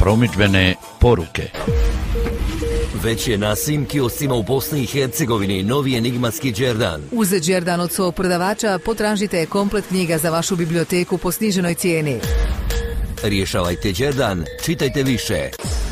promidžbene poruke. Već je na svim kioscima u Bosni i Hercegovini novi enigmatski Đerdan. Uz Đerdan od svog prodavača potražite komplet knjiga za vašu biblioteku po sniženoj cijeni. Rješavajte Đerdan, čitajte više.